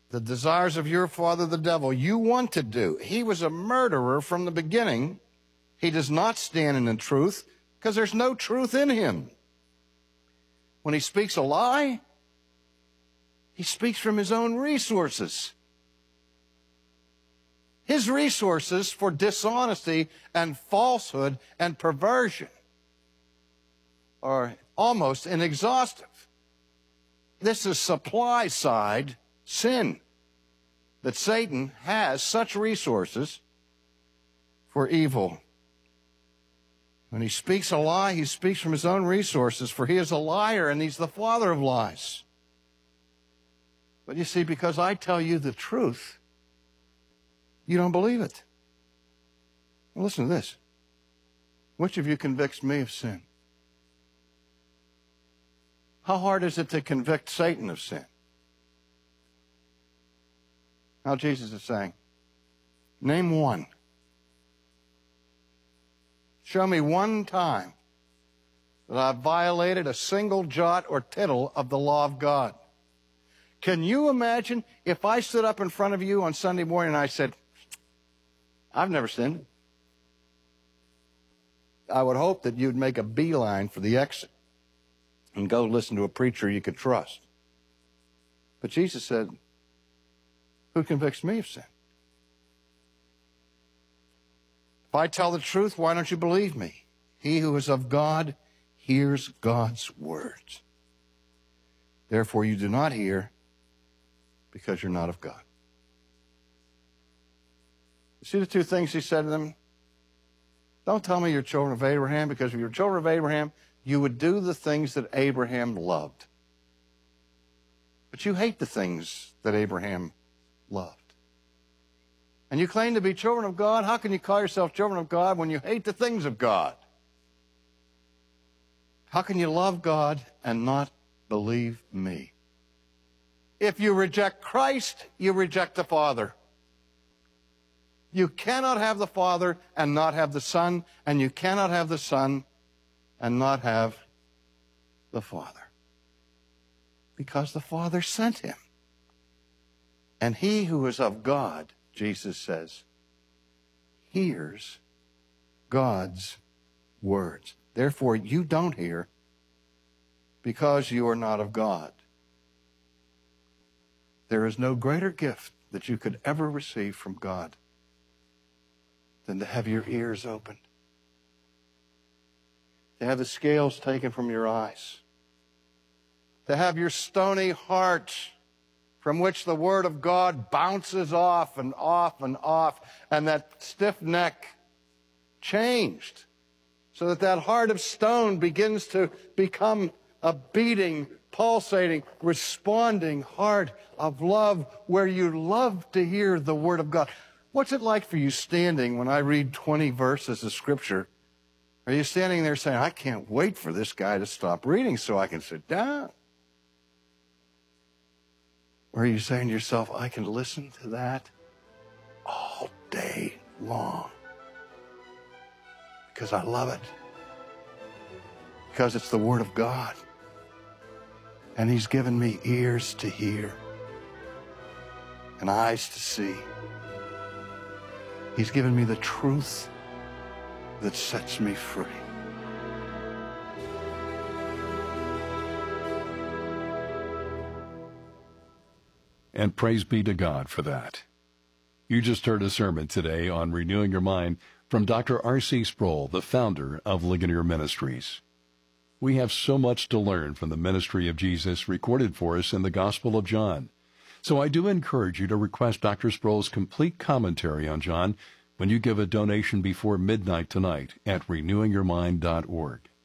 the desires of your father, the devil, you want to do. He was a murderer from the beginning. He does not stand in the truth because there's no truth in him. When he speaks a lie, he speaks from his own resources. His resources for dishonesty and falsehood and perversion are almost inexhaustive. This is supply side sin, that Satan has such resources for evil. When he speaks a lie, he speaks from his own resources, for he is a liar and he's the father of lies. But you see, because I tell you the truth, you don't believe it. Well, listen to this. Which of you convicts me of sin? How hard is it to convict Satan of sin? Now Jesus is saying, name one. Show me one time that I've violated a single jot or tittle of the law of God. Can you imagine if I stood up in front of you on Sunday morning and I said, I've never sinned? I would hope that you'd make a beeline for the exit and go listen to a preacher you could trust. But Jesus said, who convicts me of sin? If I tell the truth, why don't you believe me? He who is of God hears God's words. Therefore, you do not hear because you're not of God. You see the two things he said to them? Don't tell me you're children of Abraham, because if you're children of Abraham, you would do the things that Abraham loved. But you hate the things that Abraham loved. And you claim to be children of God. How can you call yourself children of God when you hate the things of God? How can you love God and not believe me? If you reject Christ, you reject the Father. You cannot have the Father and not have the Son, and you cannot have the Son and not have the Father. Because the Father sent him. And he who is of God, Jesus says, hears God's words. Therefore, you don't hear because you are not of God. There is no greater gift that you could ever receive from God than to have your ears opened, to have the scales taken from your eyes, to have your stony heart from which the Word of God bounces off and off and off, and that stiff neck changed so that that heart of stone begins to become a beating, pulsating, responding heart of love where you love to hear the Word of God. What's it like for you standing when I read 20 verses of Scripture? Are you standing there saying, I can't wait for this guy to stop reading so I can sit down? Or are you saying to yourself, I can listen to that all day long because I love it, because it's the Word of God, and He's given me ears to hear and eyes to see. He's given me the truth that sets me free. And praise be to God for that. You just heard a sermon today on Renewing Your Mind from Dr. R.C. Sproul, the founder of Ligonier Ministries. We have so much to learn from the ministry of Jesus recorded for us in the Gospel of John. So I do encourage you to request Dr. Sproul's complete commentary on John when you give a donation before midnight tonight at renewingyourmind.org.